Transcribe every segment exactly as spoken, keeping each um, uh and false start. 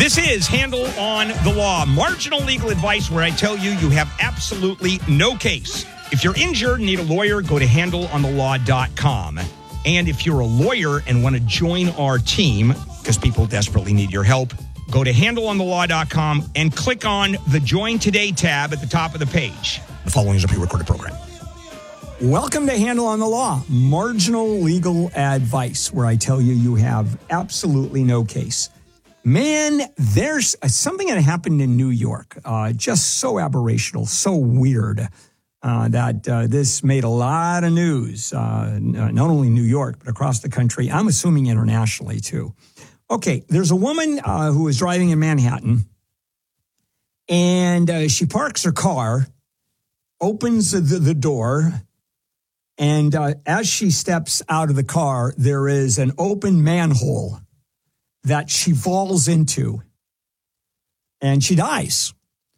This is Handle on the Law, marginal legal advice where I tell you you have absolutely no case. If you're injured and need a lawyer, go to handle on the law dot com. And if you're a lawyer and want to join our team, because people desperately need your help, go to handle on the law dot com and click on the Join Today tab at the top of the page. The following is a pre-recorded program. Welcome to Handle on the Law, marginal legal advice, where I tell you you have absolutely no case. Man, there's something that happened in New York, uh, just so aberrational, so weird, uh, that uh, this made a lot of news, uh, not only in New York, but across the country. I'm assuming internationally, too. Okay, there's a woman uh, who is driving in Manhattan, and uh, she parks her car, opens the, the door, and uh, as she steps out of the car, there is an open manhole that she falls into, and she dies.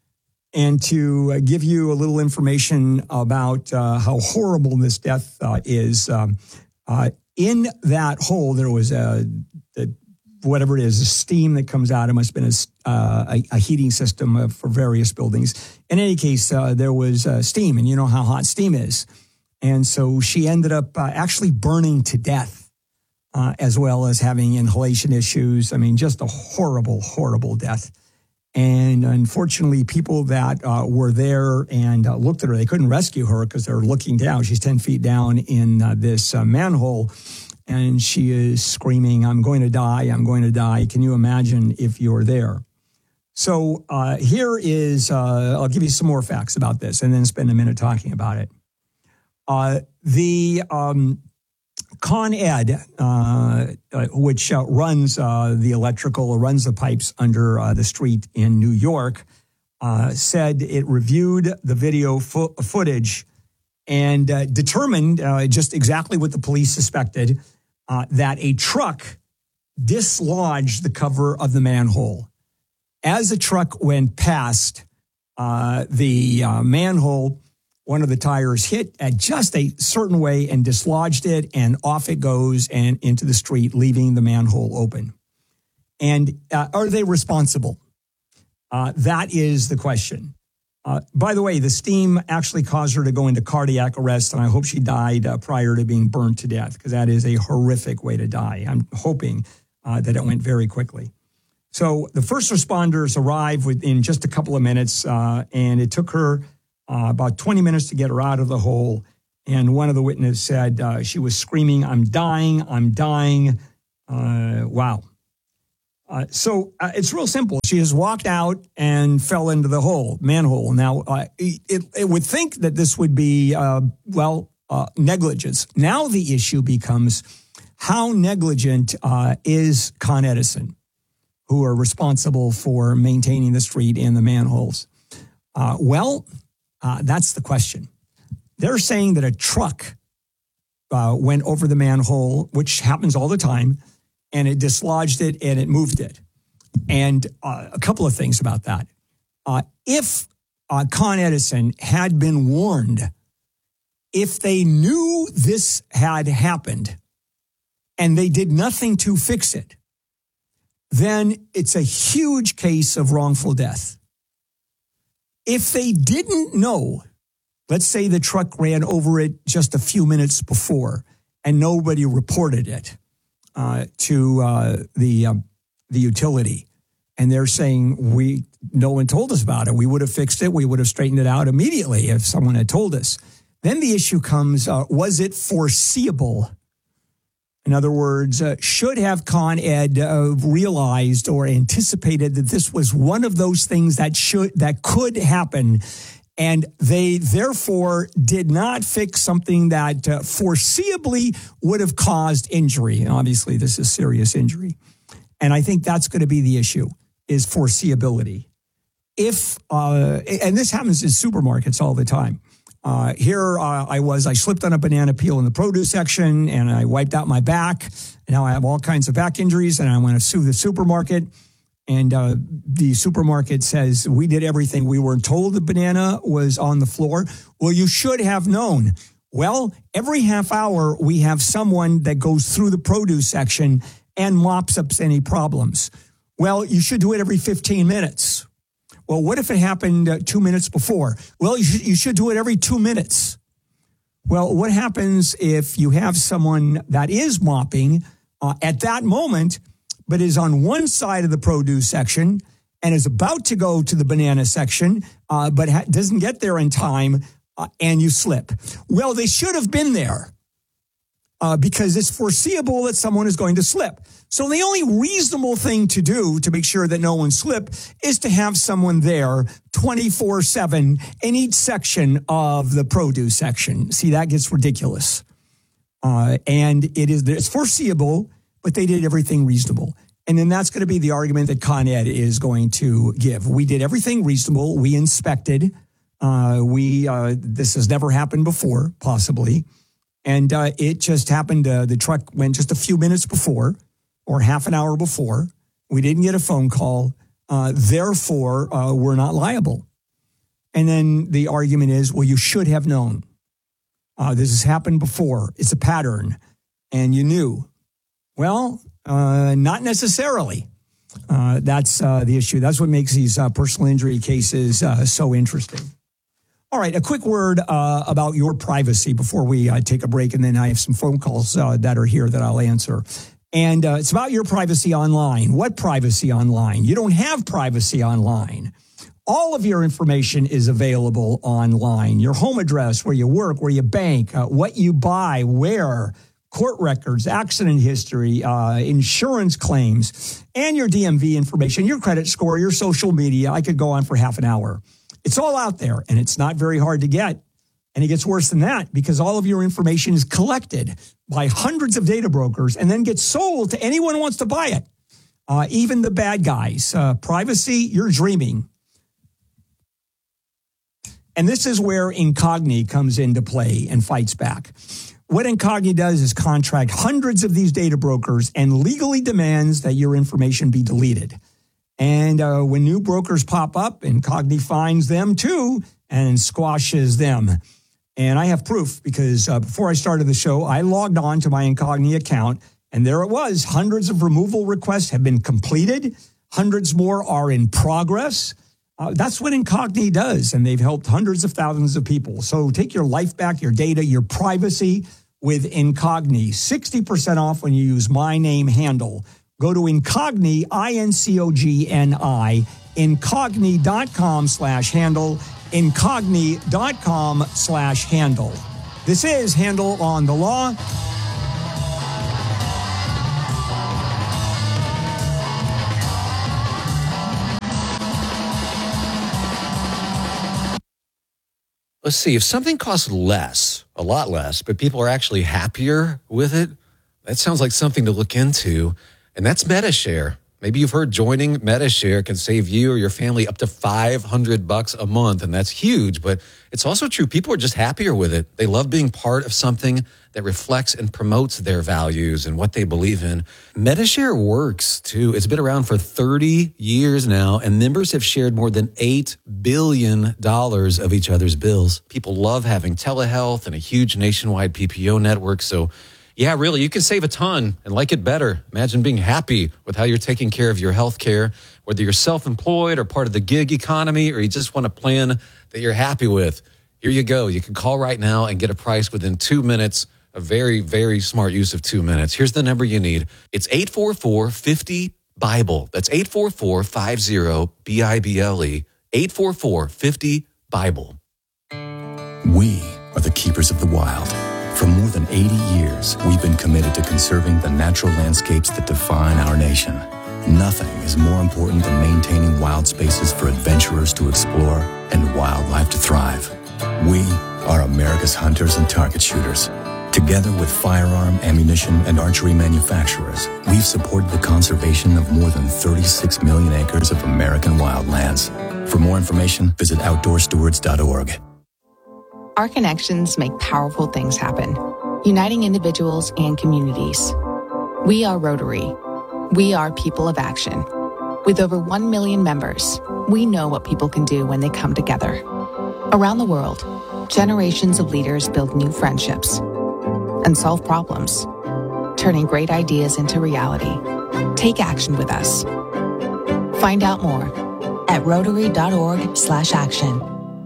And to uh, give you a little information about uh, how horrible this death uh, is, um, uh, in that hole, there was a, a, whatever it is, a steam that comes out. It must have been a, uh, a, a heating system uh, for various buildings. In any case, uh, there was uh, steam, and you know how hot steam is. And so she ended up uh, actually burning to death. Uh, as well as having inhalation issues. I mean, just a horrible, horrible death. And unfortunately, people that uh, were there and uh, looked at her, they couldn't rescue her because they're looking down. She's ten feet down in uh, this uh, manhole, and she is screaming, "I'm going to die, I'm going to die." Can you imagine if you're there? So uh, here is, uh, I'll give you some more facts about this and then spend a minute talking about it. Uh, the... Um, Con Ed, uh, uh, which uh, runs uh, the electrical or runs the pipes under uh, the street in New York, uh, said it reviewed the video fo- footage and uh, determined uh, just exactly what the police suspected, uh, that a truck dislodged the cover of the manhole. As the truck went past uh, the uh, manhole, one of the tires hit at just a certain way and dislodged it, and off it goes and into the street, leaving the manhole open. And uh, are they responsible? Uh, that is the question. Uh, by the way, the steam actually caused her to go into cardiac arrest, and I hope she died uh, prior to being burned to death, because that is a horrific way to die. I'm hoping uh, that it went very quickly. So the first responders arrived within just a couple of minutes, uh, and it took her Uh, about twenty minutes to get her out of the hole. And one of the witnesses said uh, she was screaming, "I'm dying, I'm dying." Uh, wow. Uh, so uh, it's real simple. She has walked out and fell into the hole, manhole. Now, uh, it, it would think that this would be, uh, well, uh, negligence. Now the issue becomes, how negligent uh, is Con Edison, who are responsible for maintaining the street and the manholes? Uh, well, Uh, that's the question. They're saying that a truck uh, went over the manhole, which happens all the time, and it dislodged it and it moved it. And uh, a couple of things about that. Uh, if uh, Con Edison had been warned, if they knew this had happened and they did nothing to fix it, then it's a huge case of wrongful death. If they didn't know, let's say the truck ran over it just a few minutes before and nobody reported it uh, to uh, the uh, the utility, and they're saying, we no one told us about it, we would have fixed it, we would have straightened it out immediately if someone had told us. Then the issue comes, uh, was it foreseeable? In other words, uh, should have Con Ed uh, realized or anticipated that this was one of those things that should that could happen, and they therefore did not fix something that uh, foreseeably would have caused injury. And obviously, this is serious injury. And I think that's going to be the issue, is foreseeability. If, uh, and this happens in supermarkets all the time. Uh, here uh, I was, I slipped on a banana peel in the produce section and I wiped out my back. And now I have all kinds of back injuries and I want to sue the supermarket. And uh, the supermarket says, we did everything. We weren't told the banana was on the floor. Well, you should have known. Well, every half hour, we have someone that goes through the produce section and mops up any problems. Well, you should do it every fifteen minutes. Well, what if it happened uh, two minutes before? Well, you should, you should do it every two minutes. Well, what happens if you have someone that is mopping uh, at that moment, but is on one side of the produce section and is about to go to the banana section, uh, but ha- doesn't get there in time, uh, and you slip? Well, they should have been there uh, because it's foreseeable that someone is going to slip. So the only reasonable thing to do to make sure that no one slip is to have someone there twenty-four seven in each section of the produce section. See, that gets ridiculous. Uh, and it is it's foreseeable, but they did everything reasonable. And then that's going to be the argument that Con Ed is going to give. We did everything reasonable. We inspected. Uh, we uh, this has never happened before, possibly. And uh, it just happened. Uh, the truck went just a few minutes before, or half an hour before. We didn't get a phone call. Uh, therefore, uh, we're not liable. And then the argument is, well, you should have known. Uh, this has happened before. It's a pattern. And you knew. Well, uh, not necessarily. Uh, that's uh, the issue. That's what makes these uh, personal injury cases uh, so interesting. All right, a quick word uh, about your privacy before we uh, take a break. And then I have some phone calls uh, that are here that I'll answer. And uh, it's about your privacy online. What privacy online? You don't have privacy online. All of your information is available online. Your home address, where you work, where you bank, uh, what you buy, where, court records, accident history, uh, insurance claims, and your D M V information, your credit score, your social media. I could go on for half an hour. It's all out there, and it's not very hard to get. And it gets worse than that because all of your information is collected by hundreds of data brokers and then gets sold to anyone who wants to buy it, uh, even the bad guys. Uh, privacy, you're dreaming. And this is where Incogni comes into play and fights back. What Incogni does is contract hundreds of these data brokers and legally demands that your information be deleted. And uh, when new brokers pop up, Incogni finds them too and squashes them. And I have proof because uh, before I started the show, I logged on to my Incogni account, and there it was. Hundreds of removal requests have been completed. Hundreds more are in progress. Uh, that's what Incogni does, and they've helped hundreds of thousands of people. So take your life back, your data, your privacy with Incogni. sixty percent off when you use my name handle. Go to Incogni, I N C O G N I, incogni.com slash handle. Incogni.com slash handle. This is Handle on the Law. Let's see, if something costs less, a lot less, but people are actually happier with it, that sounds like something to look into. And that's Metashare. Maybe you've heard joining Metashare can save you or your family up to five hundred bucks a month, and that's huge. But it's also true. People are just happier with it. They love being part of something that reflects and promotes their values and what they believe in. Metashare works, too. It's been around for thirty years now, and members have shared more than eight billion dollars of each other's bills. People love having telehealth and a huge nationwide P P O network, so yeah, really, you can save a ton and like it better. Imagine being happy with how you're taking care of your health care, whether you're self-employed or part of the gig economy, or you just want a plan that you're happy with. Here you go. You can call right now and get a price within two minutes. A very, very smart use of two minutes. Here's the number you need. It's eight four four, five zero, BIBLE. That's eight four four, five zero, B I B L E. eight four four, five zero, BIBLE. We are the keepers of the wild. For more than eighty years, we've been committed to conserving the natural landscapes that define our nation. Nothing is more important than maintaining wild spaces for adventurers to explore and wildlife to thrive. We are America's hunters and target shooters. Together with firearm, ammunition, and archery manufacturers, we've supported the conservation of more than thirty-six million acres of American wildlands. For more information, visit outdoor stewards dot org. Our connections make powerful things happen, uniting individuals and communities. We are Rotary. We are people of action. With over one million members, we know what people can do when they come together. Around the world, generations of leaders build new friendships and solve problems, turning great ideas into reality. Take action with us. Find out more at rotary.org slash action.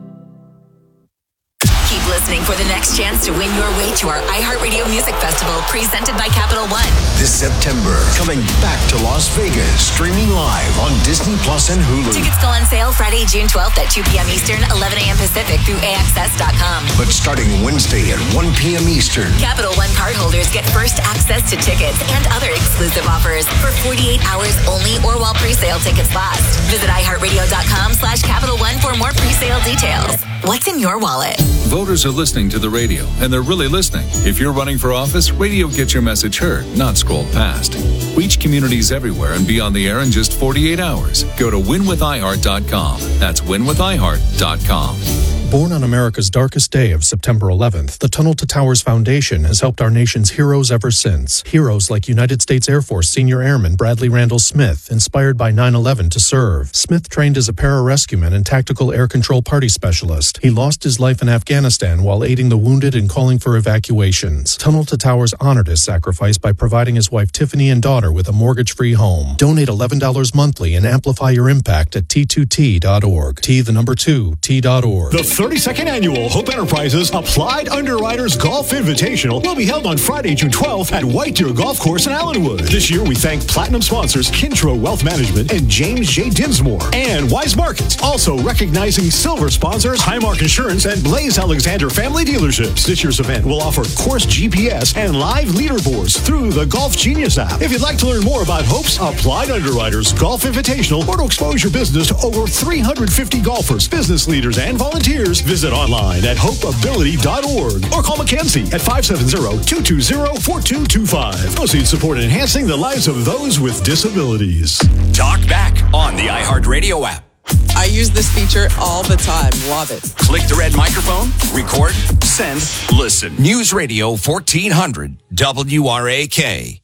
Keep listening for the next chance to win your way to our iHeartRadio Music Festival presented by Capital One. This September, coming back to Las Vegas, streaming live on Disney Plus and Hulu. Tickets go on sale Friday, June twelfth at two p.m. Eastern, eleven a.m. Pacific through A X S dot com. But starting Wednesday at one p.m. Eastern, Capital One cardholders get first access to tickets and other exclusive offers for forty-eight hours only or while pre-sale tickets last. Visit iHeartRadio.com slash Capital One for more pre-sale details. What's in your wallet? Voters are listening to the radio, and they're really listening. If you're running for office, radio gets your message heard, not scrolled past. Reach communities everywhere and be on the air in just forty-eight hours. Go to win with i heart dot com. That's win with i heart dot com. Born on America's darkest day of September eleventh, the Tunnel to Towers Foundation has helped our nation's heroes ever since. Heroes like United States Air Force Senior Airman Bradley Randall Smith, inspired by nine eleven to serve. Smith trained as a pararescueman and tactical air control party specialist. He lost his life in Afghanistan while aiding the wounded and calling for evacuations. Tunnel to Towers honored his sacrifice by providing his wife Tiffany and daughter with a mortgage-free home. Donate eleven dollars monthly and amplify your impact at T two T dot org. T the number two, T dot org. The thirty-second Annual Hope Enterprises Applied Underwriters Golf Invitational will be held on Friday, June twelfth at White Deer Golf Course in Allenwood. This year, we thank platinum sponsors Kintro Wealth Management and James J. Dinsmore, and Wise Markets. Also recognizing silver sponsors Highmark Insurance and Blaze Alexander Family Dealerships. This year's event will offer course G P S and live leaderboards through the Golf Genius app. If you'd like to learn more about Hope's Applied Underwriters Golf Invitational or to expose your business to over three hundred fifty golfers, business leaders, and volunteers, visit online at hope ability dot org or call Mackenzie at five seven zero, two two zero, four two two five. Proceeds support enhancing the lives of those with disabilities. Talk back on the iHeartRadio app. I use this feature all the time. Love it. Click the red microphone, record, send, listen. News Radio fourteen hundred W R A K.